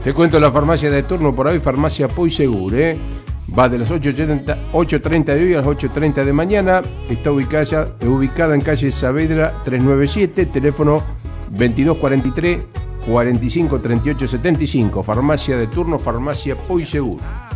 Te cuento la farmacia de turno por hoy, Farmacia Puigsegur, va de las 8:30 de hoy a las 8:30 de mañana. Está ubicada en calle Saavedra 397, teléfono 2243 45 38 75. Farmacia de turno, Farmacia Puigsegur.